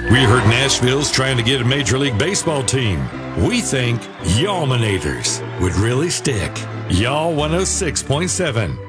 We heard Nashville's trying to get a Major League Baseball team. We think Y'all-minators would really stick. Y'all 106.7.